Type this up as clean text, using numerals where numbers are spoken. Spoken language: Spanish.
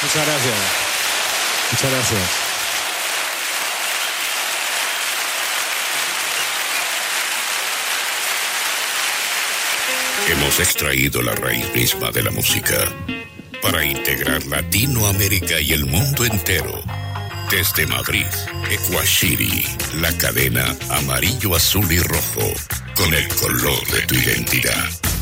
Muchas gracias. Muchas gracias. Hemos extraído la raíz misma de la música para integrar Latinoamérica y el mundo entero. Desde Madrid, Ecuashiri, la cadena amarillo, azul y rojo, con el color de tu identidad.